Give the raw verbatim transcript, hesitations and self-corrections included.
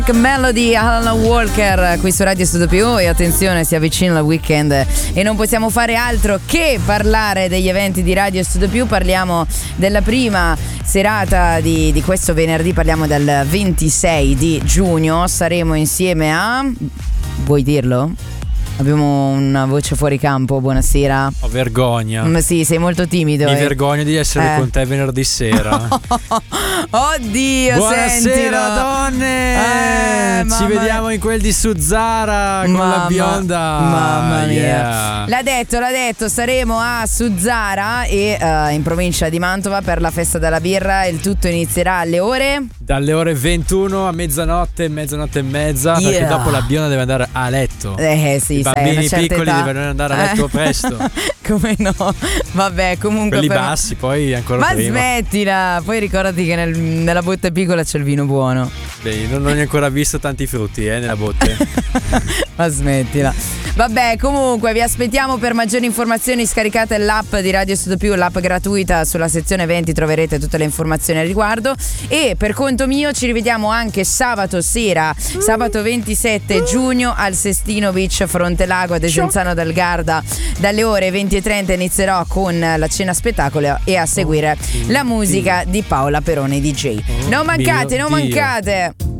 Melody, Alan Walker qui su Radio Studio Più. E attenzione, si avvicina il weekend e non possiamo fare altro che parlare degli eventi di Radio Studio Più. Parliamo della prima serata di, di questo venerdì, parliamo del ventisei di giugno. Saremo insieme a... vuoi dirlo? Abbiamo una voce fuori campo, buonasera. Ho vergogna. Ma sì, sei molto timido. Mi eh. vergogno di essere eh. con te venerdì sera. Oddio, buonasera sentilo. donne. Eh, Ci mamma... vediamo in quel di Suzzara con mamma, la bionda. Mamma mia. Yeah. L'ha detto, l'ha detto, saremo a Suzzara e uh, in provincia di Mantova per la festa della birra. Il tutto inizierà alle ore? Dalle ore ventuno a mezzanotte, mezzanotte e mezza, yeah. perché dopo la bionda deve andare a letto. Eh sì, I sai, bambini una certa piccoli età. devono andare a letto eh. presto. Come no? Vabbè, comunque quelli per... bassi poi ancora ma prima. smettila, poi ricordati che nel, nella botte piccola c'è il vino buono. Beh, non ho ancora visto tanti frutti eh, nella botte. Ma smettila. Vabbè, comunque vi aspettiamo per maggiori informazioni. Scaricate l'app di Radio Studio Più, l'app gratuita. Sulla sezione eventi troverete tutte le informazioni al riguardo. E per conto mio ci rivediamo anche sabato sera, sabato ventisette giugno al Sestino Beach Frontelago a Desenzano del Garda. Dalle ore venti e trenta inizierò con la cena spettacolo e a seguire la musica di Paola Perone D J. Non mancate, non mancate.